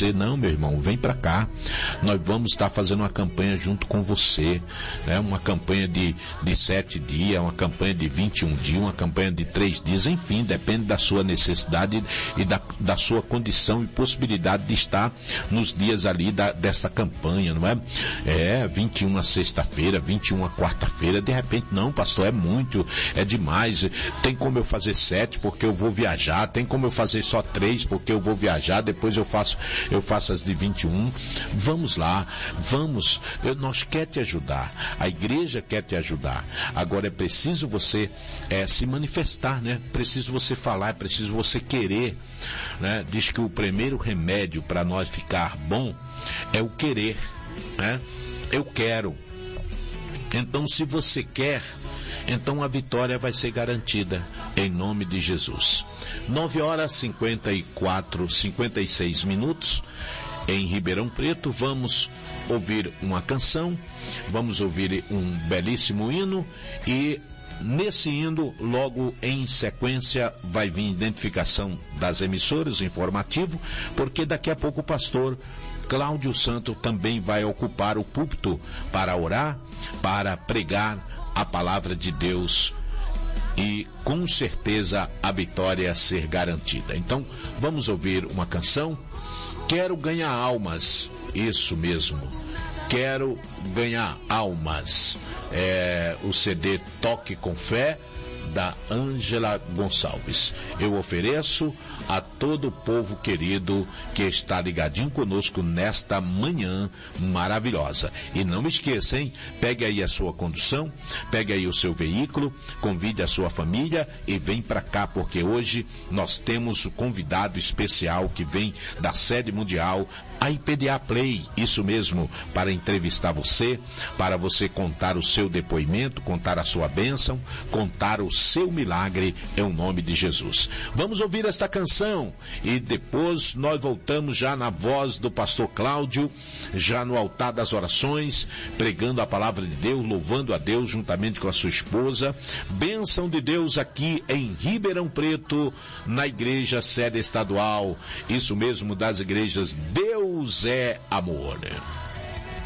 dizer, não, meu irmão, vem para cá, nós vamos estar fazendo uma campanha junto com você, né? Uma campanha de 7 dias, uma campanha de 21 dias, uma campanha de 3 dias, enfim, depende da sua necessidade e da sua condição e possibilidade de estar nos dias ali dessa campanha, não é? 21 a sexta-feira, 21 a quarta-feira, de repente, não, pastor, é muito, é demais, tem como eu fazer 7 porque eu vou viajar, tem como eu fazer só 3 porque eu vou viajar, depois eu faço as de 21, vamos lá, nós quer te ajudar, a igreja quer te ajudar, agora é preciso você se manifestar, né? Preciso você falar, é preciso você querer, né? Diz que o primeiro remédio para nós ficar bom é o querer, né? Eu quero. Então, se você quer, então a vitória vai ser garantida, em nome de Jesus. 9h56 em Ribeirão Preto. Vamos ouvir uma canção, vamos ouvir um belíssimo hino, e nesse hino, logo em sequência, vai vir identificação das emissoras, informativo, porque daqui a pouco o pastor Cláudio Santo também vai ocupar o púlpito para orar, para pregar a palavra de Deus, e com certeza a vitória ser garantida. Então, vamos ouvir uma canção. Quero ganhar almas, isso mesmo, quero ganhar almas. O CD Toque com Fé, da Ângela Gonçalves. Eu ofereço a todo o povo querido que está ligadinho conosco nesta manhã maravilhosa. E não esqueça, hein? Pegue aí a sua condução, pegue aí o seu veículo, convide a sua família e vem para cá, porque hoje nós temos o convidado especial que vem da sede mundial, a IPDA Play, isso mesmo, para entrevistar você, para você contar o seu depoimento, contar a sua bênção, contar o seu milagre, em nome de Jesus. Vamos ouvir esta canção e depois nós voltamos já na voz do pastor Cláudio, já no altar das orações, pregando a palavra de Deus, louvando a Deus juntamente com a sua esposa. Bênção de Deus aqui em Ribeirão Preto, na igreja sede estadual, isso mesmo, das igrejas Deus é Amor.